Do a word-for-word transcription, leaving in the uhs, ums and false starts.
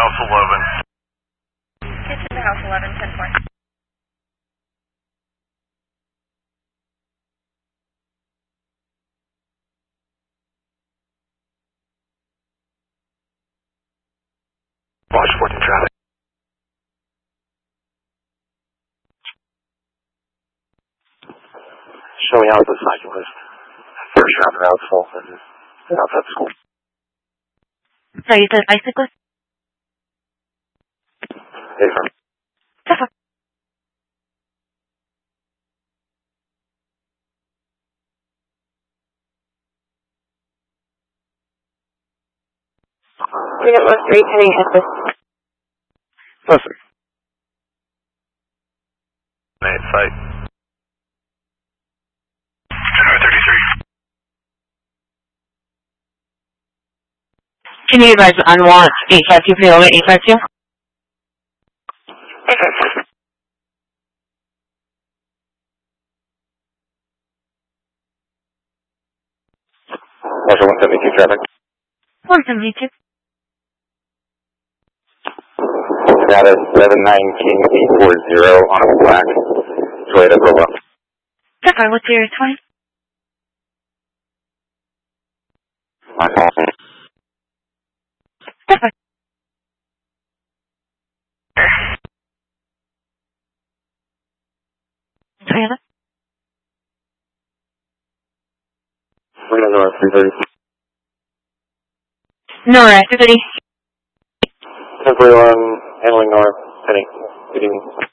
House eleven. Kitchen to House eleven, ten four. Watch fourteen traffic. Showing out the cyclist. First round of routes full and outside the school. So you said bicyclist? Different. Different. Unit one three, heading at this. Listen. Night site. thirty-three. Can you advise on launch eight five two, Payload eight five two? Marshall one seventy-two traffic. one seventy-two. Nevada seven nine King eight four zero on a black Toyota Corolla. Different. What's your twenty? My fault. Different. Toyota? Reno North three thirty. Nora, two thirty. ten forty-one, handling north, heading. Good evening.